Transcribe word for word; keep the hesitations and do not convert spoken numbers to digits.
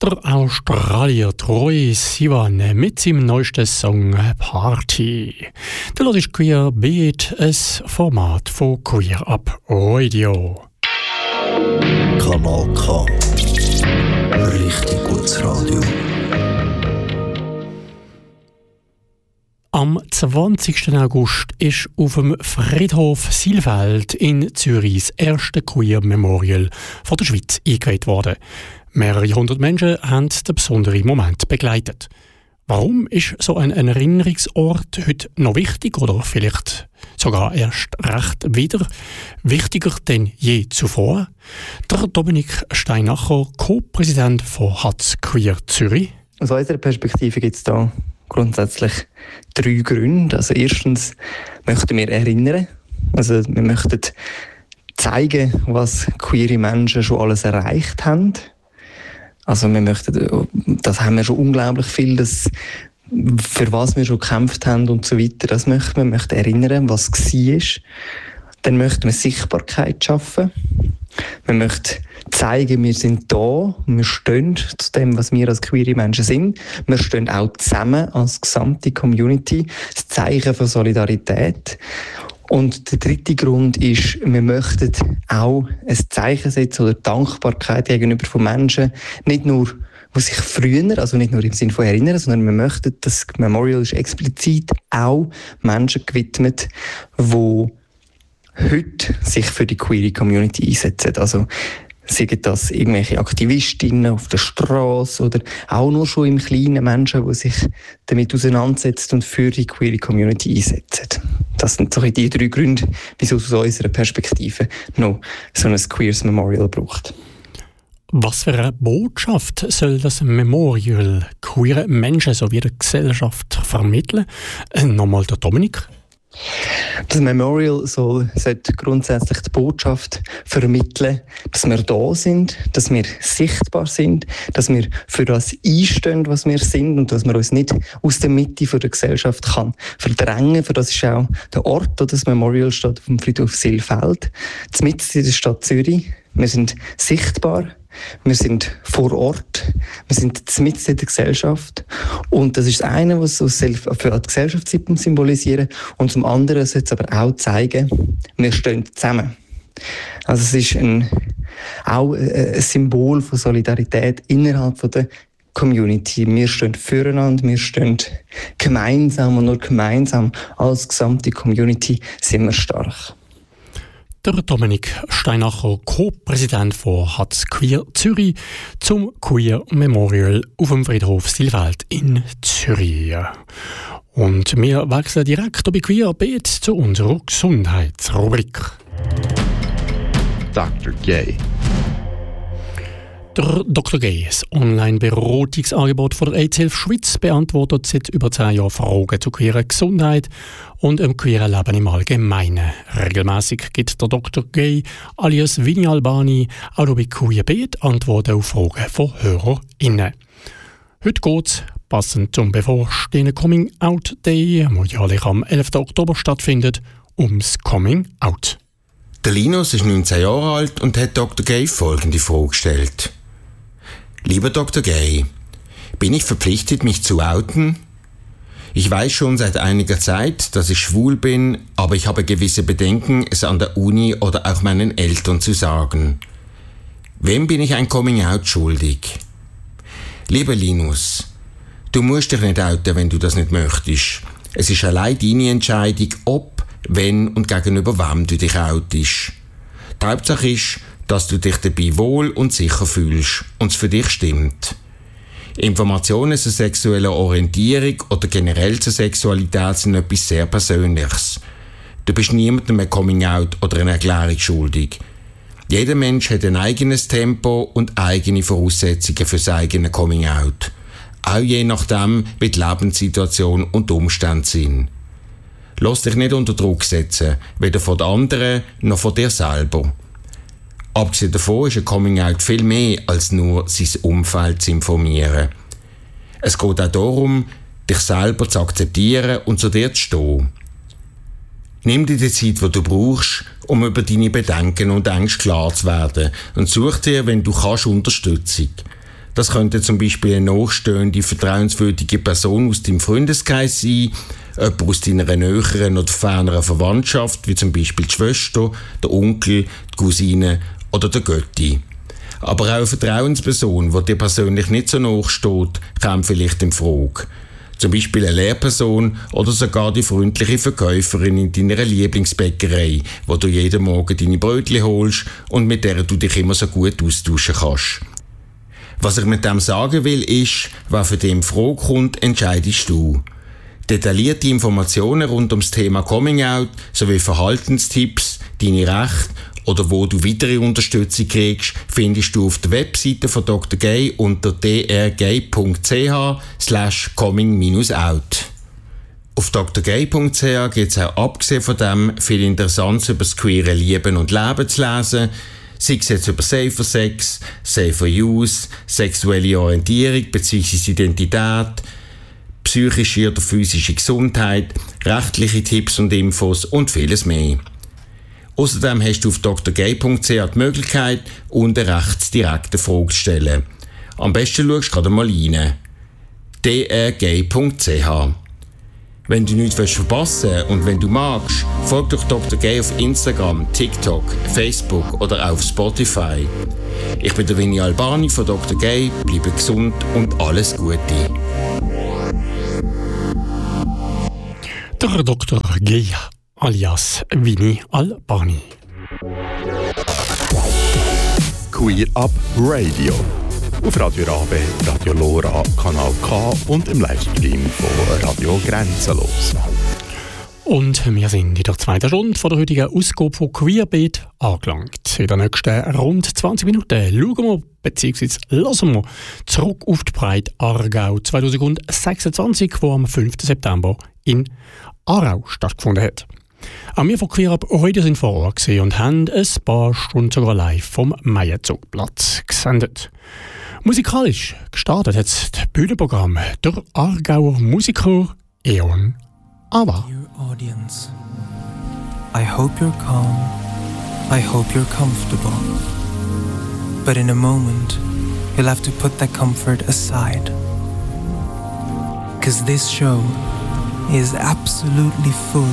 Der Australier Troye Sivan mit seinem neuesten Song «Party». Der Lot ist Queer Beat, ein Format von Queer Up Radio. Kanal K. Richtig gutes Radio. Am zwanzigsten August ist auf dem Friedhof Silfeld in Zürich das erste Queer Memorial von der Schweiz eingeweiht worden. Mehrere hundert Menschen haben den besonderen Moment begleitet. Warum ist so ein Erinnerungsort heute noch wichtig oder vielleicht sogar erst recht wieder wichtiger denn je zuvor? Der Dominik Steinacher, Co-Präsident von H A Z Queer Zürich. Aus unserer Perspektive gibt es da grundsätzlich drei Gründe. Also erstens möchten wir erinnern. Also wir möchten zeigen, was queere Menschen schon alles erreicht haben. Also wir möchten, das haben wir schon unglaublich viel, das, für was wir schon gekämpft haben und so weiter. Das möchten wir, wir möchten erinnern, was war. Dann möchten wir Sichtbarkeit schaffen. Wir möchten zeigen, wir sind da, wir stehen zu dem, was wir als queere Menschen sind. Wir stehen auch zusammen als gesamte Community, das Zeichen von Solidarität. Und der dritte Grund ist, wir möchten auch ein Zeichen setzen oder Dankbarkeit gegenüber von Menschen, nicht nur, die sich früher, also nicht nur im Sinne von erinnern, sondern wir möchten, das Memorial ist explizit auch Menschen gewidmet, die heute sich für die queere Community einsetzen. Also seien das irgendwelche Aktivistinnen auf der Straße oder auch nur schon im kleinen Menschen, die sich damit auseinandersetzen und für die queere Community einsetzen. Das sind so die drei Gründe, wieso es aus unserer Perspektive noch so ein Queers Memorial braucht. Was für eine Botschaft soll das Memorial queere Menschen sowie der Gesellschaft vermitteln? Äh, nochmal der Dominik. Das Memorial soll, sollte grundsätzlich die Botschaft vermitteln, dass wir da sind, dass wir sichtbar sind, dass wir für das einstehen, was wir sind und dass wir uns nicht aus der Mitte der Gesellschaft kann verdrängen. Für das ist auch der Ort, wo das Memorial steht, vom Friedhof Silfeld, mitten in der Stadt Zürich. Wir sind sichtbar. Wir sind vor Ort, wir sind mitten in der Gesellschaft und das ist das eine, was so für die Gesellschaft symbolisieren und zum anderen soll es aber auch zeigen, wir stehen zusammen. Also es ist ein, auch ein Symbol von Solidarität innerhalb von der Community. Wir stehen füreinander, wir stehen gemeinsam und nur gemeinsam als gesamte Community sind wir stark. Der Dominik Steinacher, Co-Präsident von H A Z Queer Zürich, zum Queer Memorial auf dem Friedhof Silfeld in Zürich. Und wir wechseln direkt bei Queer Beat zu unserer Gesundheitsrubrik. Doktor Gay. Der Doktor Gay, das Online-Beratungsangebot von der AIDS-Hilfe Schweiz, beantwortet seit über zehn Jahren Fragen zur queeren Gesundheit und dem queeren Leben im Allgemeinen. Regelmäßig gibt der Doktor Gay alias Vini Albani auch bei Queer Beat Antworten auf Fragen von HörerInnen. Heute geht es, passend zum bevorstehenden Coming Out Day, der jährlich am elften Oktober stattfindet, ums Coming Out. Der Linus ist neunzehn Jahre alt und hat Doktor Gay folgende Frage gestellt. Lieber Doktor Gay, bin ich verpflichtet, mich zu outen? Ich weiß schon seit einiger Zeit, dass ich schwul bin, aber ich habe gewisse Bedenken, es an der Uni oder auch meinen Eltern zu sagen. Wem bin ich ein Coming-out schuldig? Lieber Linus, du musst dich nicht outen, wenn du das nicht möchtest. Es ist allein deine Entscheidung, ob, wenn und gegenüber wem du dich outest. Die Hauptsache ist, dass du dich dabei wohl und sicher fühlst und es für dich stimmt. Informationen zur sexuellen Orientierung oder generell zur Sexualität sind etwas sehr Persönliches. Du bist niemandem ein Coming-out oder eine Erklärung schuldig. Jeder Mensch hat ein eigenes Tempo und eigene Voraussetzungen für sein eigenes Coming-out. Auch je nachdem, wie die Lebenssituation und die Umstände sind. Lass dich nicht unter Druck setzen, weder von den anderen noch von dir selber. Abgesehen davon ist ein Coming-out viel mehr als nur sein Umfeld zu informieren. Es geht auch darum, dich selber zu akzeptieren und zu dir zu stehen. Nimm dir die Zeit, die du brauchst, um über deine Bedenken und Ängste klar zu werden und such dir, wenn du kannst, Unterstützung. Das könnte zum Beispiel eine nachstehende, vertrauenswürdige Person aus deinem Freundeskreis sein, jemand aus deiner näheren oder ferneren Verwandtschaft, wie zum Beispiel die Schwester, der Onkel, die Cousine oder der Götti. Aber auch eine Vertrauensperson, die dir persönlich nicht so nachsteht, kommt vielleicht in Frage. Zum Beispiel eine Lehrperson oder sogar die freundliche Verkäuferin in deiner Lieblingsbäckerei, wo du jeden Morgen deine Brötchen holst und mit der du dich immer so gut austauschen kannst. Was ich mit dem sagen will, ist, wer für dich in Frage kommt, entscheidest du. Detaillierte Informationen rund ums Thema Coming Out sowie Verhaltenstipps, deine Rechte oder wo du weitere Unterstützung kriegst, findest du auf der Webseite von Doktor Gay unter d r gay punkt c h slash coming out. Auf d r gay punkt c h gibt es auch abgesehen von dem viel Interessantes über das queere Lieben und Leben zu lesen, sei es jetzt über Safer Sex, Safer Use, sexuelle Orientierung bzw. Identität, psychische oder physische Gesundheit, rechtliche Tipps und Infos und vieles mehr. Außerdem hast du auf d r gay punkt c h die Möglichkeit, unten rechts direkt eine Frage zu stellen. Am besten schaust du gerade mal rein. d r gay punkt c h. Wenn du nichts verpassen willst und wenn du magst, folg doch Doktor Gay auf Instagram, TikTok, Facebook oder auf Spotify. Ich bin der Vinny Albani von Doktor Gay, bleibe gesund und alles Gute. Der Doktor Gay alias Vinny Albani. Queer Up Radio. Auf Radio Rabe, Radio Lora, Kanal K und im Livestream von Radio Grenzenlos. Und wir sind in der zweiten Stunde von der heutigen Ausgabe von Queerbeat angelangt. In den nächsten rund zwanzig Minuten schauen wir bzw. hören wir zurück auf die Pride Aargau zwanzig sechsundzwanzig, die am fünften September in Aarau stattgefunden hat. Auch wir von Queer Up heute sind vor Ort und haben ein paar Stunden sogar live vom Meierzugplatz gesendet. Musikalisch gestartet hat das Bühnenprogramm der Aargauer Musiker Eon Ava. Dear audience, I hope you're calm, I hope you're comfortable. But in a moment, you'll have to put that comfort aside. 'Cause this show is absolutely full